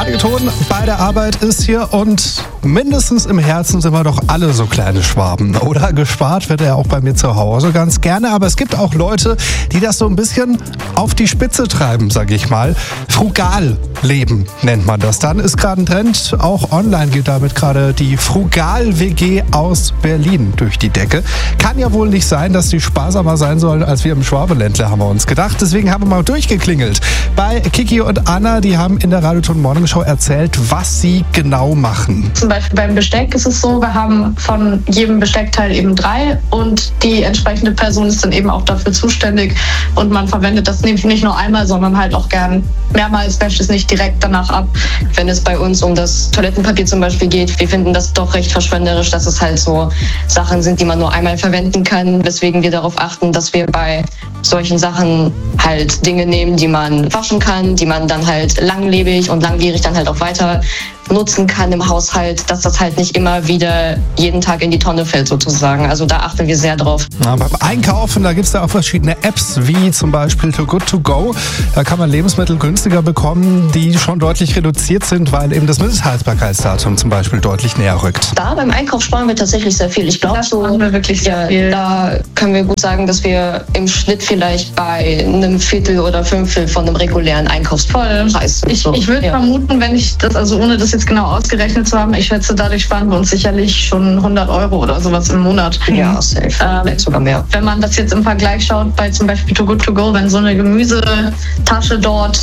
Radioton bei der Arbeit ist hier und mindestens im Herzen sind wir doch alle so kleine Schwaben. Oder gespart wird er auch bei mir zu Hause ganz gerne. Aber es gibt auch Leute, die das so ein bisschen auf die Spitze treiben, sage ich mal. Frugal leben nennt man das. Dann ist gerade ein Trend, auch online geht damit gerade die Frugal-WG aus Berlin durch die Decke. Kann ja wohl nicht sein, dass die sparsamer sein sollen als wir im Schwabeländler, haben wir uns gedacht. Deswegen haben wir mal durchgeklingelt bei Kiki und Anna. Die haben in der Radioton Morning Show erzählt, was sie genau machen. Zum Beispiel beim Besteck ist es so, wir haben von jedem Besteckteil eben 3 und die entsprechende Person ist dann eben auch dafür zuständig und man verwendet das nicht nur einmal, sondern halt auch gern mehrmals, wäscht es nicht direkt danach ab. Wenn es bei uns um das Toilettenpapier zum Beispiel geht, wir finden das doch recht verschwenderisch, dass es halt so Sachen sind, die man nur einmal verwenden kann, weswegen wir darauf achten, dass wir bei solchen Sachen halt Dinge nehmen, die man waschen kann, die man dann halt langlebig und langwierig dann halt auch weiter nutzen kann im Haushalt, dass das halt nicht immer wieder jeden Tag in die Tonne fällt sozusagen. Also da achten wir sehr drauf. Ja, beim Einkaufen, da gibt es da auch verschiedene Apps, wie zum Beispiel Too Good To Go. Da kann man Lebensmittel günstiger bekommen, die schon deutlich reduziert sind, weil eben das Mindesthaltbarkeitsdatum zum Beispiel deutlich näher rückt. Da beim Einkauf sparen wir tatsächlich sehr viel. Ich glaube, so machen wir wirklich sehr viel. Da können wir gut sagen, dass wir im Schnitt vielleicht bei einem Viertel oder Fünftel von einem regulären Einkaufspreis sind. Ich würde vermuten, wenn ich das, also ohne das jetzt genau ausgerechnet zu haben, ich schätze, dadurch sparen wir uns sicherlich schon 100 € oder sowas im Monat. Ja, safe. Vielleicht sogar mehr. Wenn man das jetzt im Vergleich schaut, bei zum Beispiel Too Good To Go, wenn so eine Gemüsetasche dort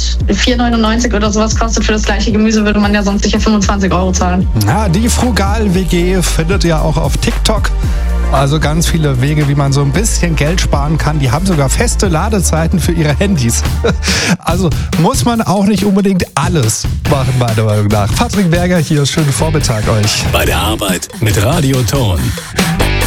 4,99 oder sowas kostet für das gleiche Gemüse, würde man ja sonst sicher 25 € zahlen. Ja, die Frugal-WG findet ihr auch auf TikTok. Also ganz viele Wege, wie man so ein bisschen Geld sparen kann. Die haben sogar feste Ladezeiten für ihre Handys. Also muss man auch nicht unbedingt alles machen, meiner Meinung nach. Patrick Berger hier, schönen Vormittag euch. Bei der Arbeit mit Radioton.